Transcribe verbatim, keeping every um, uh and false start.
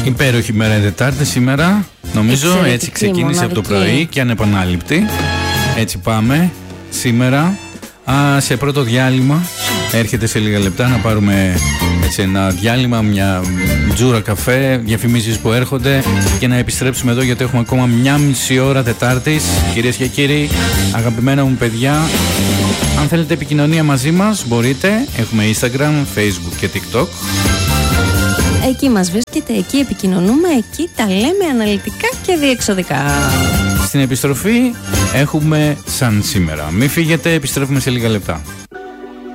Υπέροχη μέρα η Τετάρτη σήμερα. Νομίζω εξαιρετική, έτσι ξεκίνησε μοναδική. Από το πρωί και ανεπανάληπτη. Έτσι πάμε σήμερα. Α, σε πρώτο διάλειμμα. Έρχεται σε λίγα λεπτά να πάρουμε έτσι ένα διάλειμμα, μια τζούρα καφέ, διαφημίσεις που έρχονται και να επιστρέψουμε εδώ γιατί έχουμε ακόμα μια μισή ώρα Τετάρτης. Κυρίες και κύριοι, αγαπημένα μου παιδιά, αν θέλετε επικοινωνία μαζί μας μπορείτε. Έχουμε Instagram, Facebook και TikTok. Εκεί μας βρίσκεται, εκεί επικοινωνούμε, εκεί τα λέμε αναλυτικά και διεξοδικά. Στην επιστροφή έχουμε σαν σήμερα. Μην φύγετε, επιστρέφουμε σε λίγα λεπτά.